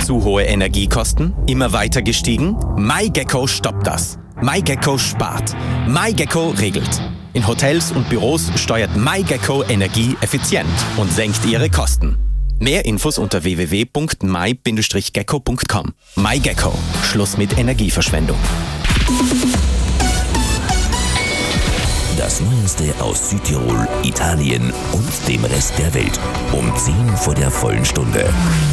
Zu hohe Energiekosten? Immer weiter gestiegen? MyGecko stoppt das. MyGecko spart. MyGecko regelt. In Hotels und Büros steuert MyGecko Energie effizient und senkt ihre Kosten. Mehr Infos unter www.my-gecko.com. MyGecko. Schluss mit Energieverschwendung. Das Neueste aus Südtirol, Italien und dem Rest der Welt. Um 10 vor der vollen Stunde.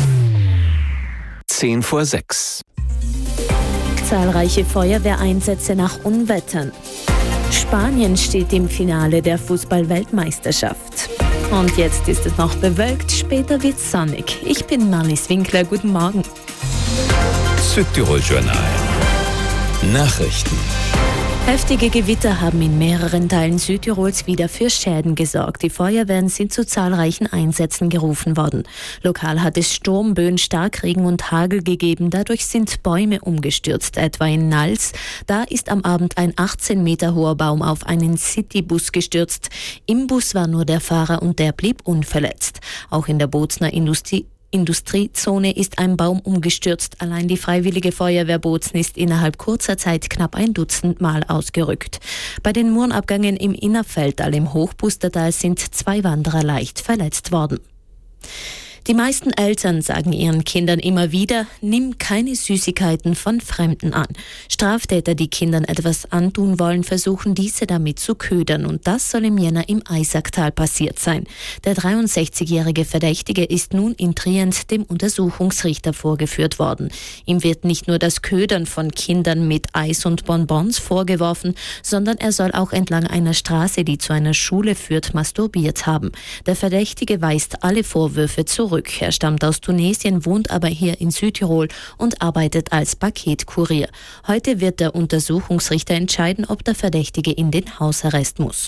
10 vor 6. Zahlreiche Feuerwehreinsätze nach Unwettern. Spanien steht im Finale der Fußball-Weltmeisterschaft. Und jetzt ist es noch bewölkt, später wird's sonnig. Ich bin Marlies Winkler, guten Morgen. Südtirol Journal. Nachrichten. Heftige Gewitter haben in mehreren Teilen Südtirols wieder für Schäden gesorgt. Die Feuerwehren sind zu zahlreichen Einsätzen gerufen worden. Lokal hat es Sturmböen, Starkregen und Hagel gegeben. Dadurch sind Bäume umgestürzt, etwa in Nals. Da ist am Abend ein 18 Meter hoher Baum auf einen Citybus gestürzt. Im Bus war nur der Fahrer und der blieb unverletzt. Auch in der Bozner Industriezone ist ein Baum umgestürzt. Allein die Freiwillige Feuerwehr Bozen ist innerhalb kurzer Zeit knapp 1 Dutzend Mal ausgerückt. Bei den Murnabgängen im Innerfeldtal im Hochbustertal sind 2 Wanderer leicht verletzt worden. Die meisten Eltern sagen ihren Kindern immer wieder, nimm keine Süßigkeiten von Fremden an. Straftäter, die Kindern etwas antun wollen, versuchen diese damit zu ködern und das soll im Jänner im Eisacktal passiert sein. Der 63-jährige Verdächtige ist nun in Trient dem Untersuchungsrichter vorgeführt worden. Ihm wird nicht nur das Ködern von Kindern mit Eis und Bonbons vorgeworfen, sondern er soll auch entlang einer Straße, die zu einer Schule führt, masturbiert haben. Der Verdächtige weist alle Vorwürfe zurück. Er stammt aus Tunesien, wohnt aber hier in Südtirol und arbeitet als Paketkurier. Heute wird der Untersuchungsrichter entscheiden, ob der Verdächtige in den Hausarrest muss.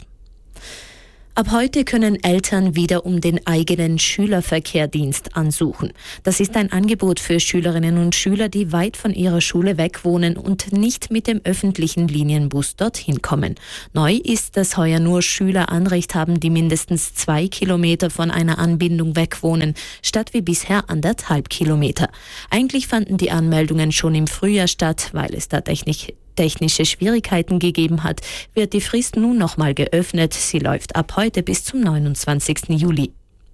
Ab heute können Eltern wieder um den eigenen Schülerverkehrdienst ansuchen. Das ist ein Angebot für Schülerinnen und Schüler, die weit von ihrer Schule weg wohnen und nicht mit dem öffentlichen Linienbus dorthin kommen. Neu ist, dass heuer nur Schüler Anrecht haben, die mindestens 2 Kilometer von einer Anbindung weg wohnen, statt wie bisher 1,5 Kilometer. Eigentlich fanden die Anmeldungen schon im Frühjahr statt, weil es da technische Schwierigkeiten gegeben hat, wird die Frist nun nochmal geöffnet. Sie läuft ab heute bis zum 29. Juli.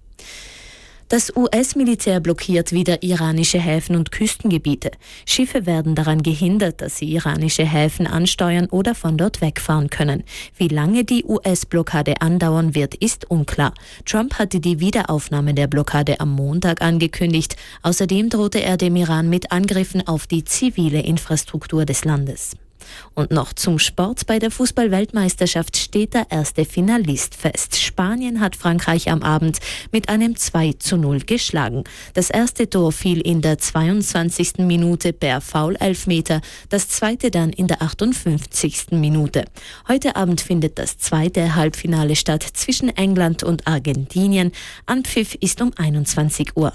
Das US-Militär blockiert wieder iranische Häfen und Küstengebiete. Schiffe werden daran gehindert, dass sie iranische Häfen ansteuern oder von dort wegfahren können. Wie lange die US-Blockade andauern wird, ist unklar. Trump hatte die Wiederaufnahme der Blockade am Montag angekündigt. Außerdem drohte er dem Iran mit Angriffen auf die zivile Infrastruktur des Landes. Und noch zum Sport. Bei der Fußball-Weltmeisterschaft steht der erste Finalist fest. Spanien hat Frankreich am Abend mit einem 2:0 geschlagen. Das erste Tor fiel in der 22. Minute per Foul-Elfmeter, das zweite dann in der 58. Minute. Heute Abend findet das zweite Halbfinale statt zwischen England und Argentinien. Anpfiff ist um 21 Uhr.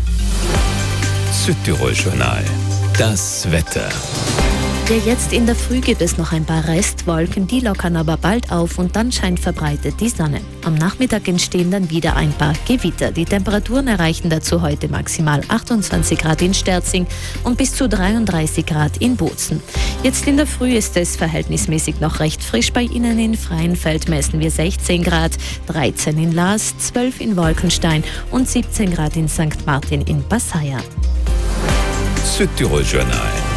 Südtirol Journal. Das Wetter. Ja, jetzt in der Früh gibt es noch ein paar Restwolken, die lockern aber bald auf und dann scheint verbreitet die Sonne. Am Nachmittag entstehen dann wieder ein paar Gewitter. Die Temperaturen erreichen dazu heute maximal 28 Grad in Sterzing und bis zu 33 Grad in Bozen. Jetzt in der Früh ist es verhältnismäßig noch recht frisch. Bei Ihnen in Freienfeld messen wir 16 Grad, 13 in Laas, 12 in Wolkenstein und 17 Grad in St. Martin in Passaia. Südtirol Journal.